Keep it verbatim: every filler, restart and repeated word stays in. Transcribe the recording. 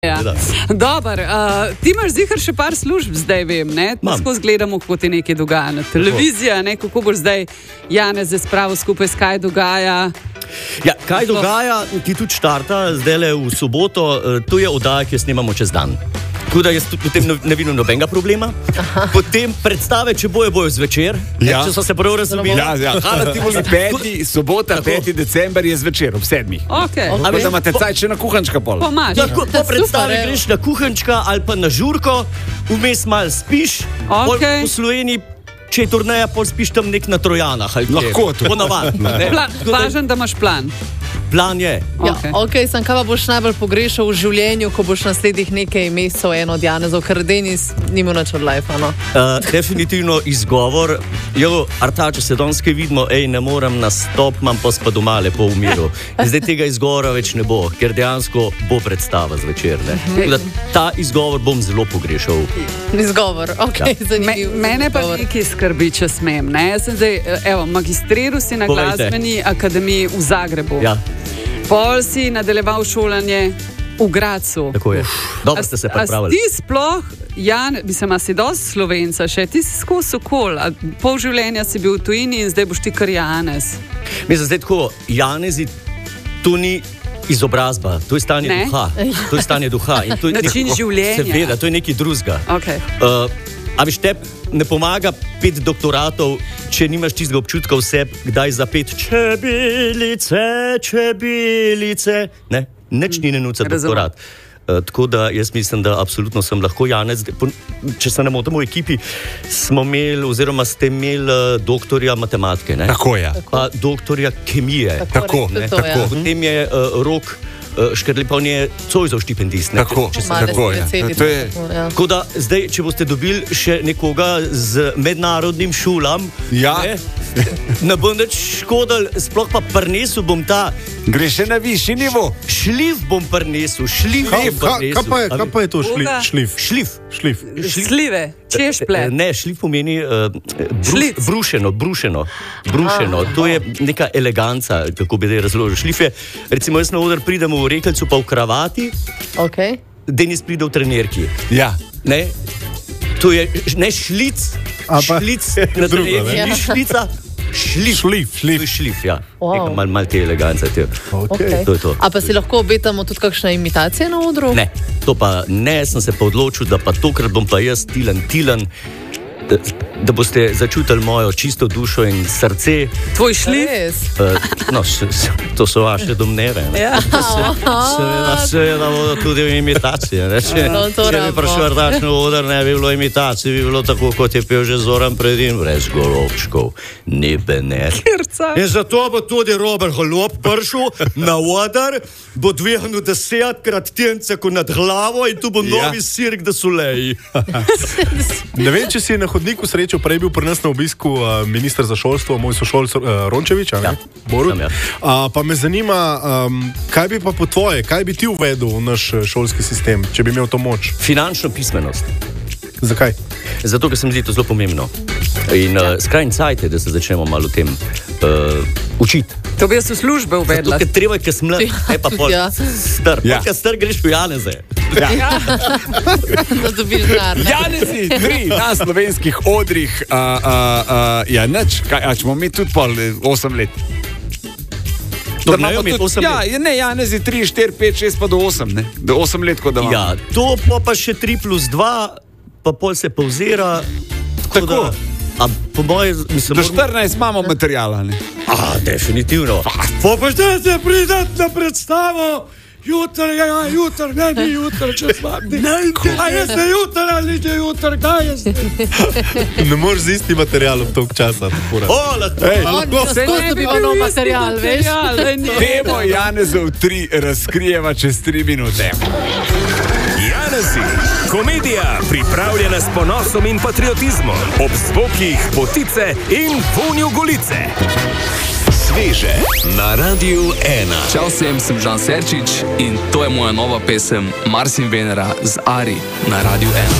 Ja. Dobar, uh, ti imaš zihar še par služb zdaj, vem, ne? Skozi gledamo, kako ti nekaj dogaja na televiziji, ne? Kako boš zdaj Janez spravil skupaj, kaj dogaja. Ja, kaj dogaja, ti tudi štarta zdaj v soboto, to je oddaja, ki jo snemamo čez dan. Tako da jaz potem ne vidim nobenega problema. Aha. Potem predstave, če bojo, bojo zvečer. Ja. Če so se prav razumeli. Ja, ja. peti, sobota, peti december je zvečer, ob sedmih. Okay. Okay. Ali da imate cajt še na kuhančka pol. Pomaž. Tako, po predstavi greš na kuhančka ali pa na žurko, vmes malo spiš, okay. V Sloveniji, če je turneja, pol spiš tam nek na Trojanah. Lahko to. Ponavadno. Važen, da imaš plan. Plan je. Ja, okay. Okay, sem, kaj pa boš najbolj pogrešal v življenju, ko boš naslednjih nekaj mesecev eno od Janezov, ker Denis nima nič od life, no? Uh, definitivno izgovor. Jo, Artače, se donske vidimo, ej, ne moram na stop, imam pa spa doma lepo v miru. Zdaj tega izgovora več ne bo, ker dejansko bo predstava zvečer, ne? Da, ta izgovor bom zelo pogrešal. Izgovor, ok, ja. Zanimiv. Me, mene pa nekaj skrbi, če smem, ne? Jaz sem zdaj, evo, magistriral si na Povejte. Glasbeni akademiji v Zagrebu. Ja. Pol si nadaljeval šolanje v Gradcu. Tako je. Dobro ste se pripravili. A ti sploh, Jan, bi se ma si dosti Slovenca še, ti si skozi okol, a pol življenja si bil v tujini in zdaj boš ti kar Janez. Mislim, zdaj tako, Janezi, to ni izobrazba, to je stanje ne? duha. To je stanje duha. In to je način neko, življenja. Seveda, to je nekaj drugega. Okay. Uh, a veš, te ne pomaga pet doktoratov, če nimaš tistega občutka vse, kdaj za pet čebelice, čebelice. Ne, neč ni nenuca doktorat. Uh, tako da jaz mislim, da absolutno sem lahko Janez. Če se ne motim, v ekipi smo imeli, oziroma ste imeli uh, doktorja matematike, ne? Tako je. Pa doktorja kemije. Tako, ne? Tako. Ja. Potem je uh, Rok Uh, Škrli pa on je Zoisov štipendist. Tako, če se tako je. To je. Tako da zdaj, če boste dobili še nekoga z mednarodnim šolam, ja. ne, ne bo nič škodil, sploh pa prinesel bom ta. Greš še na višji nivo. Šlif bom prinesel, šlif Ka, bom prinesel. Kaj pa je, kaj pa je to šlif? Šlif. Šlif. Šlif. Slive, češplet. Ne, šlif pomeni uh, brus, brušeno, brušeno, brušeno. To je neka eleganca, kako bi zdaj razložil. Šlif je, recimo jaz na oder pridem v rekelcu pa v kravati, okay. Denis pride v trenerki. Ja. Ne, to je ne šlic, šlic, na trenerki, ja. Ni šlica, šlif. Šlif, šlif. Šlif, ja. Wow. Mal, mal te elegance. Te. Okay. To je to. A pa si lahko obetamo tudi kakšne imitacije na odru? Ne, to pa ne, sem se pa odločil, da pa tokrat bom pa jaz tilen, tilen, da, da boste začutili mojo čisto dušo in srce. Tvoj šlif? Uh, no, s, s, to so vaše domneve. Ja. Seveda, seveda bodo tudi imitacije. Ne? Če, no, če bi prišel Artač na oder, ne bi bilo imitacije, bi bilo tako, kot je pel že Zoran Predin, brez golobčkov, ne benet. In zato bo tudi Robert Golob prišel na oder, bo dvignil desetkrat tence nad glavo in tu bo Ja. novi Cirque du Soleil. Ne vem, če si na hodniku srečal, prej bil pri nas na obisku uh, minister za šolstvo, moj sošolc uh, Rončevič, Ja, Borut. sem, ja. Uh, pa me zanima, um, kaj bi pa po tvoje, kaj bi ti uvedel v naš šolski sistem, če bi imel to moč? Finančno pismenost. Zakaj? Zato, ker se mi zdi to zelo pomembno. In uh, skrajni cajt je, da se začnemo malo o tem uh, učiti. To bi jaz v službe uvedla. Zato, ker treba je, ker sem mlad, ne pa pol Ja. star. Ja. Ker star greš v Janeze. Ja. Da dobiš denar. ne? Janezi, tri na slovenskih odrih, a, a, a, ja, nič, kaj, a ćemo mi tudi pol osem let. To Da ne imamo imeti tudi- osem ja, let. ja, ne, Janezi, tri, štiri, pet, šest pa do osem, ne, do osem let, ko da imamo. Ja, to pa, pa še tri plus dva, pa pol se pauzira. Tako. Da, a po moje, mislim, Do štirinajst imamo materijala, ne. A, definitivno. Pa pa zdaj se pridati na predstavo. Jutr, ja, jutr, ne, ni jutr, če svam. A je se jutr ali je jutr, kdaj je se? Ne moreš z istim materialom toliko časa. O, lahko. Ej, Se ne bi bil nov material, veš? Temo Janezov tri razkrijeva čez tri minute. Janezi, komedija pripravljena s ponosom in patriotizmom, ob zvokih potice in vonju golice. Sveže na Radiu ena. Čau vsem, sem Žan Serčič in to je moja nova pesem Mars in Venera z Ari na Radiu ena.